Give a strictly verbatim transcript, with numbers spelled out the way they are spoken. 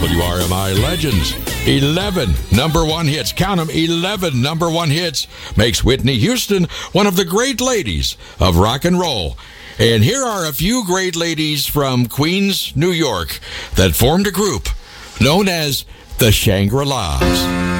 W R M I Legends. eleven number one hits. Count them, eleven number one hits. Makes Whitney Houston one of the great ladies of rock and roll. And here are a few great ladies from Queens, New York, that formed a group known as the Shangri-Las.